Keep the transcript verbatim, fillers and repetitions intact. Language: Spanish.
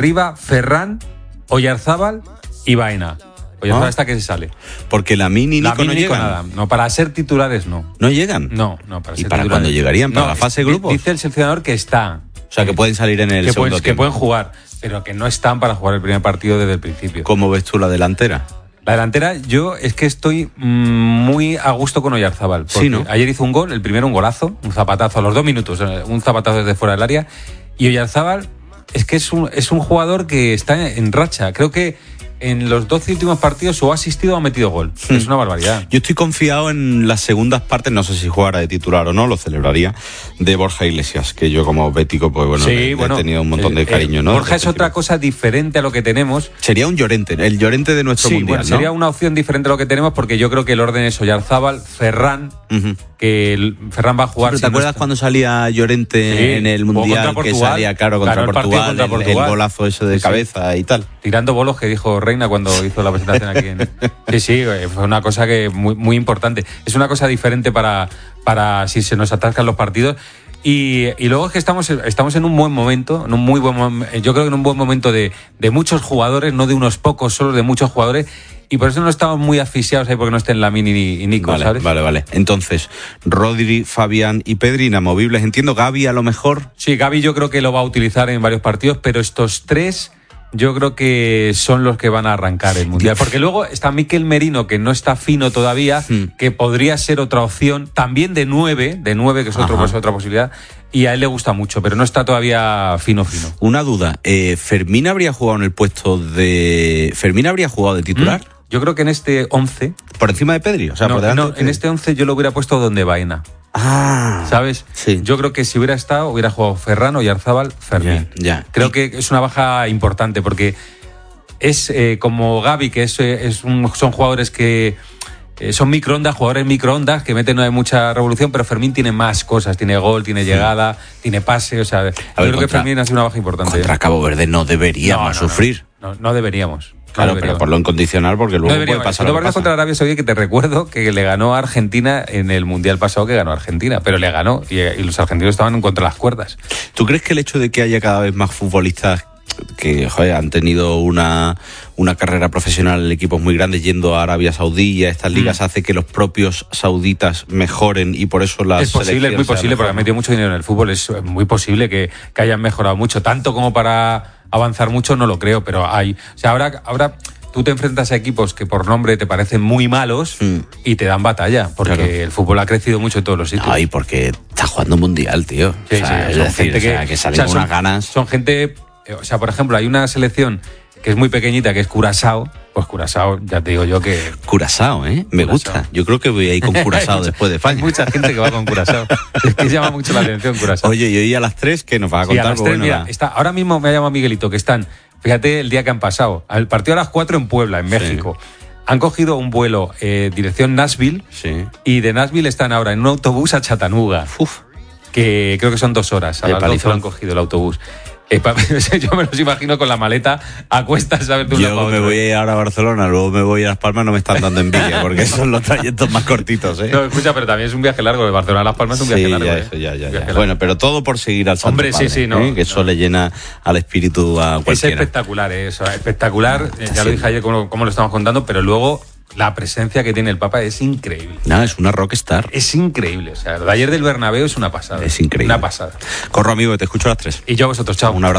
arriba Ferran, Oyarzábal y Baena. Oyarzábal Ah. está que se sale. Porque Lamine y La Nico no Nico llegan. nada. No, para ser titulares no. ¿No llegan? No, no, para ¿Y ser para titulares. cuándo llegarían? ¿Para No, la fase de di- grupos? Dice el seleccionador que está. O sea, que pueden salir en el que, segundo pueden, que tiempo. pueden jugar, pero que no están para jugar el primer partido desde el principio. ¿Cómo ves tú la delantera? La delantera, yo es que estoy mm, muy a gusto con Oyarzábal. Sí, ¿no? Ayer hizo un gol, el primero un golazo, un zapatazo a los dos minutos, eh, un zapatazo desde fuera del área. Y Oyarzábal es que es un, es un jugador que está en racha. Creo que en los doce últimos partidos o ha asistido o ha metido gol. Hmm. Es una barbaridad. Yo estoy confiado en las segundas partes, no sé si jugara de titular o no, lo celebraría, de Borja Iglesias, que yo como bético, pues bueno, Sí, le, le bueno, he tenido un montón de eh, cariño, eh, ¿no? Borja es otra cosa diferente a lo que tenemos. Sería un Llorente, el Llorente de nuestro Sí, mundial, bueno, ¿no? sería una opción diferente a lo que tenemos porque yo creo que el orden es Oyarzábal, Ferran, Uh-huh. que el, Ferran va a jugar. Pero si ¿te no acuerdas está- cuando salía Llorente Sí, en el jugó mundial contra que Portugal, salía claro contra ganó el partido Portugal, contra el, el Portugal. golazo ese de Sí, sí. cabeza y tal? Tirando bolos que dijo Reina cuando hizo la presentación aquí. En... Sí, sí, fue una cosa que muy, muy importante. Es una cosa diferente para, para si se nos atascan los partidos. Y, y luego es que estamos, estamos en un buen momento, en un muy buen mom- yo creo que en un buen momento de, de muchos jugadores, no de unos pocos, solo de muchos jugadores. Y por eso no estamos muy asfixiados ahí porque no estén Lamine y, y Nico, Vale, ¿sabes? vale, vale. Entonces, Rodri, Fabián y Pedri inamovibles. Entiendo, Gavi a lo mejor. Sí, Gavi yo creo que lo va a utilizar en varios partidos, pero estos tres yo creo que son los que van a arrancar el Mundial. Porque luego está Mikel Merino, que no está fino todavía, Hmm. que podría ser otra opción, también de nueve, de nueve, que es otro, Ajá. pues, otra posibilidad, y a él le gusta mucho, pero no está todavía fino, fino. Una duda, eh, ¿Fermín habría jugado en el puesto de... ¿Fermín habría jugado de titular? ¿Mm? Yo creo que en este once, ¿Por encima de Pedri? O sea, no, por delante no, de Pedri. en este once yo lo hubiera puesto donde Baena, Ah, ¿sabes? Sí. Yo creo que si hubiera estado, hubiera jugado Ferran, Oyarzábal, Fermín. Ya, ya. Creo Y- que es una baja importante porque es eh, como Gavi, que es, eh, es un- son jugadores que eh, son microondas, jugadores microondas que meten no hay mucha revolución, pero Fermín tiene más cosas, tiene gol, tiene llegada, tiene pase, o sea, yo creo que contra- Fermín ha sido una baja importante. Contra Cabo Verde no deberíamos No, no, no. sufrir. No, no deberíamos. No Claro, deberíamos. pero por lo incondicional, porque No luego puede deberíamos. pasar Lo lo que verdad pasa. contra Arabia Saudí, que te recuerdo que le ganó a Argentina en el Mundial pasado, que ganó a Argentina, pero le ganó y, y los argentinos estaban contra las cuerdas. ¿Tú crees que el hecho de que haya cada vez más futbolistas que joder, han tenido una, una carrera profesional en equipos muy grandes yendo a Arabia Saudí y a estas ligas Mm. hace que los propios sauditas mejoren y por eso las Es posible, es muy selecciones sean posible, porque han mejor, metido mucho dinero en el fútbol, es muy posible que, que hayan mejorado mucho, tanto como para avanzar mucho, no lo creo, pero hay. O sea, ahora, ahora tú te enfrentas a equipos que por nombre te parecen muy malos Mm. y te dan batalla, porque Claro. el fútbol ha crecido mucho en todos los sitios. ¿no? Ay, porque está jugando mundial, tío. Sí, o sea, sí, es son decir, gente o sea, que, salen o sea, con son- unas ganas. Son gente, eh, o sea, por ejemplo, hay una selección que es muy pequeñita, que es Curazao. Pues Curazao, ya te digo yo que... Curazao, ¿eh? Me Curazao. gusta. Yo creo que voy a ir con Curazao Hay mucha- después de España. Hay mucha gente que va con Curazao. Es que llama mucho la atención Curazao. Oye, y hoy a las tres, ¿qué nos va a Sí, contar? a las Pues tres, bueno, mira, la- está, ahora mismo me ha llamado Miguelito, que están, fíjate el día que han pasado, al partido a las cuatro en Puebla, en México. Han cogido un vuelo eh, dirección Nashville Sí. y de Nashville están ahora en un autobús a Chattanooga, Uf. que creo que son dos horas. A De las doce palizón. lo han cogido el autobús. Eh, pa- yo me los imagino con la maleta a cuestas, ¿sabes? De un lado Yo a me otro. voy a ir ahora a Barcelona, luego me voy a Las Palmas, no me están dando envidia, porque son los trayectos más cortitos, ¿eh? No, escucha, pero también es un viaje largo. De Barcelona a Las Palmas es un viaje Sí, largo. ya, ¿eh? eso, ya, ya, Un ya. viaje largo. Bueno, pero todo por seguir al Santo Hombre, sí, Padre, sí, no, ¿eh? Que eso no. le llena al espíritu a Es cualquiera. espectacular, ¿eh? Eso, espectacular. Eh, ya sí. lo dije ayer como, como lo estamos contando, pero luego la presencia que tiene el Papa es increíble. Nada, es una rockstar. Es increíble. O sea, lo de ayer del Bernabéu es una pasada. Es increíble. Una pasada. Corro, amigo, te escucho a las tres. Y yo a vosotros, chao. Un abrazo.